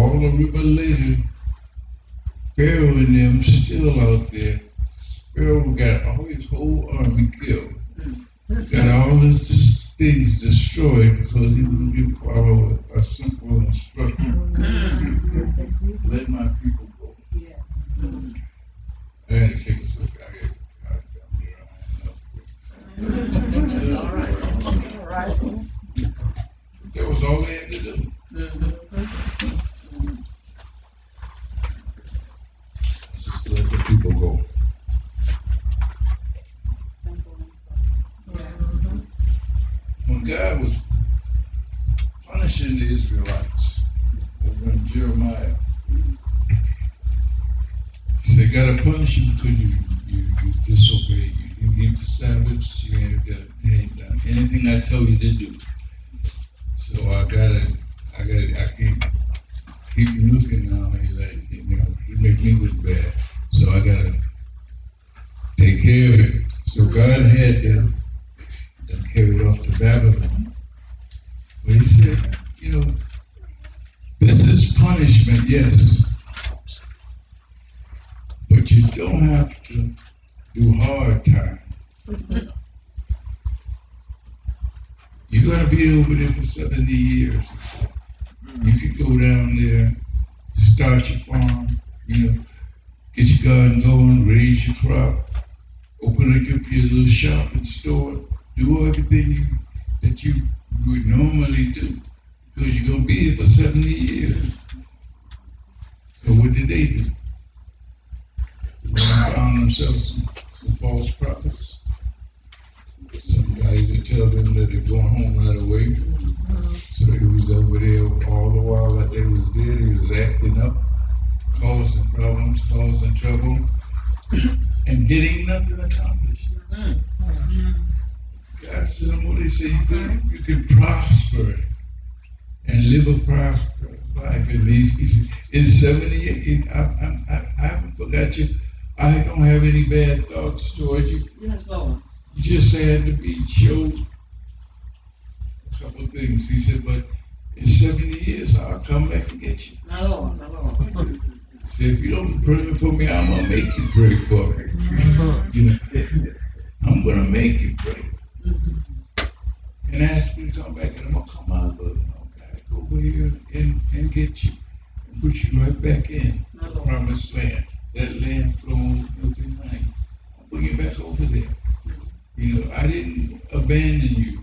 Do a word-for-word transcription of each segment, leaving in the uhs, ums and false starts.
all the river later, Pharaoh and them still out there. Pharaoh got all his whole army killed. Got all his things destroyed because he wouldn't follow a simple instruction. Let my people go. I had to take a look. I had all right. All right. That was all they had to do. Just let the people go. When God was punishing the Israelites over in Jeremiah, he said, "God to punish you because you, you, you disobeyed. You didn't keep the Sabbaths. You ain't done, you ain't done anything I tell you to do. So I gotta, I gotta, I can't keep looking now. He like, you know, he make me look bad. So I gotta take care of it." So God had them, them carried off to Babylon. But he said, you know, this is punishment, yes. But you don't have to do hard time. You're going to be over there for seventy years. You could go down there, start your farm, you know, get your garden going, raise your crop, open up your, your little shop and store, do everything you, that you would normally do, because you're going to be here for seventy years. So what did they do? They found themselves some, some false prophets. Somebody to tell them that they're going home right away. So he was over there all the while that they was there. He was acting up, causing problems, causing trouble, and getting nothing accomplished. God said, what they say, you can, you can prosper and live a prosperous life. And he, he said, in seventy-eight, I, I, I, I haven't forgot you. I don't have any bad thoughts towards you. Yes, Lord. You just had to be showed a couple of things. He said, but in seventy years, I'll come back and get you. My Lord, my Lord. He said, if you don't pray for me, I'm going to make you pray for me. You know, I'm going to make you pray. And ask me to come back, and I'm going to come out, but I'm going to go over here and, and get you and put you right back in the promised land. That land flowing milk and honey. I'll bring you back over there. You know, I didn't abandon you.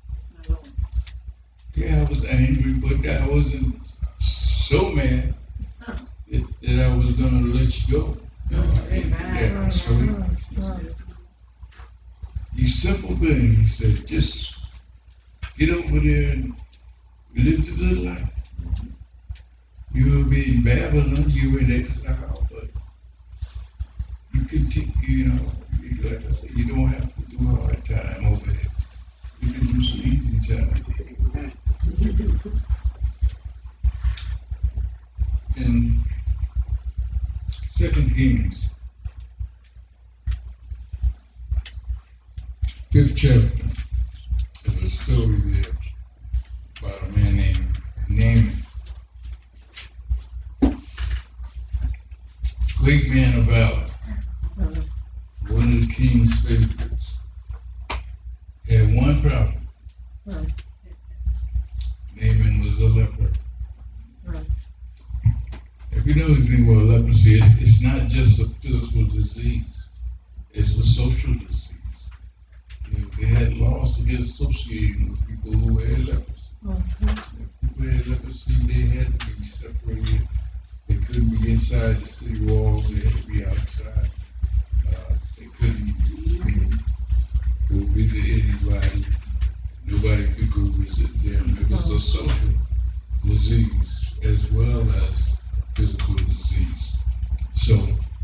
Yeah, I was angry, but I wasn't so mad that, that I was going to let you go. No, I didn't do that. So you simple thing, he said, just get over there and live the good life. You will be in Babylon, you were in exile, but you continue, you know, like I said, you don't have to do hard time over there. You can do some easy time. In Second Kings, fifth chapter, there's a story there about a man named Naaman. Great man of valor. One of the king's favorites. Had one problem. Right. Naaman was a leper. Right. If you know anything about leprosy, it's, it's not just a physical disease. It's a social disease. You know, they had laws against associating with people who had leprosy. Mm-hmm. If people had leprosy, they had to be separated. They couldn't be inside the city walls. They had to be outside. Uh, they couldn't, you know, go visit anybody. Nobody could go visit them. It was a social disease as well as physical disease. So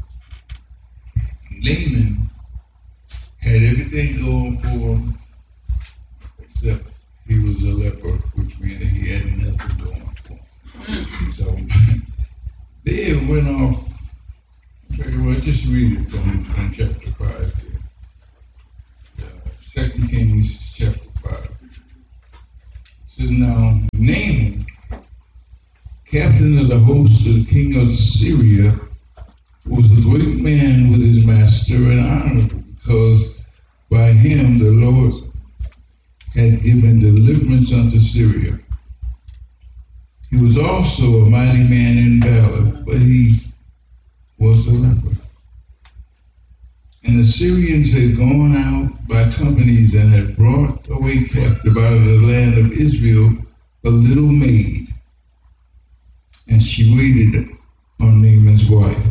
Naaman had everything going for him except he was a leper, which meant he had nothing going for him. So they went off. Well, just read it from, from chapter five here. Uh, Second Kings chapter five. It says, now Naaman captain of the host of the king of Syria, was a great man with his master and honorable, because by him the Lord had given deliverance unto Syria. He was also a mighty man in valor, but he was a leper. And the Syrians had gone out by companies and had brought away captive out of the land of Israel a little maid, and she waited on Naaman's wife.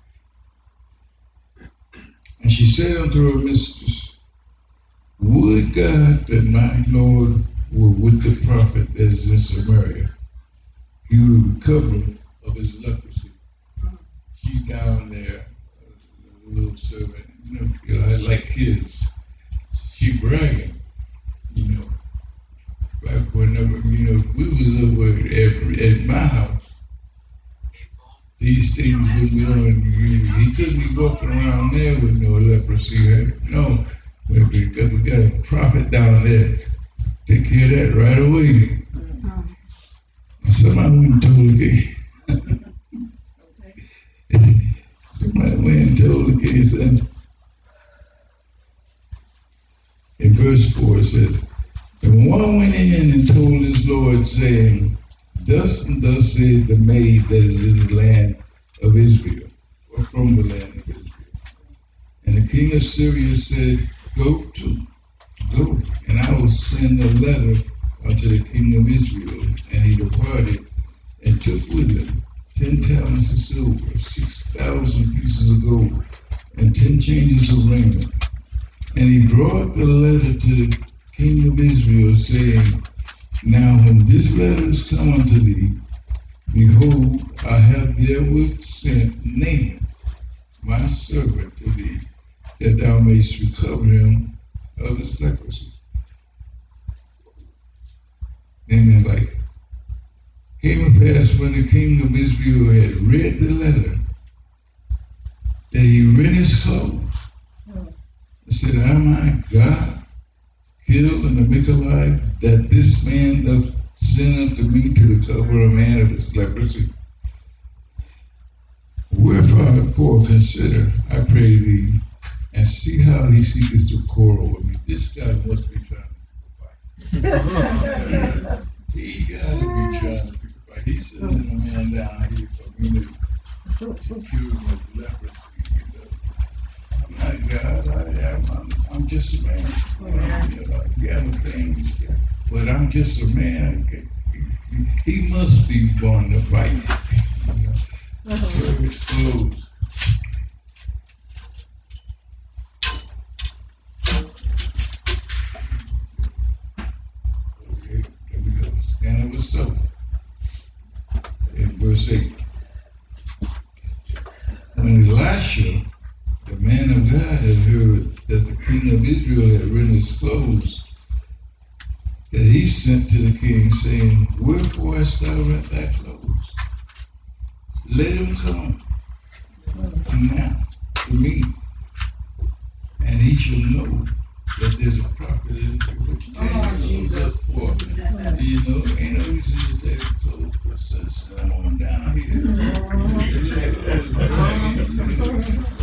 And she said unto her mistress, would God that my Lord were with the prophet that is in Samaria, he would recover of his leprosy. She's down there, a little servant, you know, you know, I like kids. She bragging, you know. Back whenever, you know, we was over at, at my house, these things would be on. He couldn't be walking around there with no leprosy. Right? No, we got, we got a prophet down there. Take care of that right away. Somebody went and told the king. Somebody went and told the king, said, in verse four it says, and one went in and told his Lord, saying, thus and thus said the maid that is in the land of Israel, or from the land of Israel. And the king of Syria said, go to, go, and I will send a letter unto the king of Israel. And he departed and took with him ten talents of silver, six thousand pieces of gold, and ten changes of raiment. And he brought the letter to the king of Israel, saying, now when this letter is come unto thee, behold, I have therewith sent Naaman, my servant, to thee, that thou mayest recover him of his leprosy. Naaman, like, came to pass when the king of Israel had read the letter, that he rent his clothes and said, am I God? Kill and to make alive, that this man doth send unto me to recover a man of his leprosy. Wherefore consider, I pray thee, and see how he seeketh to quarrel with me. This guy must be trying to pick a fight. He got to be trying to pick a fight. He's sending a man down here for me to cure him of leprosy. I'm not God, I am, I'm, I'm just a man. You know, you have a thing, but I'm just a man. He, he must be born to fight. You know? Uh-huh. It's closed. Okay, there we go. Stand over so. In verse eight. When Elisha, the man of God, had heard that the king of Israel had rent his clothes, that he sent to the king, saying, wherefore hast thou rent thy clothes? Let him come now to me, and he shall know that there's a prophet in which oh, Jesus for. You know, ain't no reason to take clothes, but send someone down here.